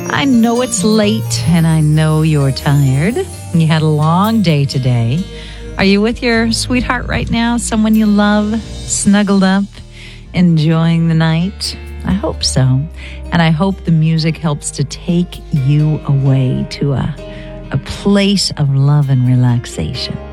I know it's late and I know you're tired. You had a long day today. Are you with your sweetheart right now? Someone you love, snuggled up, enjoying the night? I hope so. And I hope the music helps to take you away to a place of love and relaxation.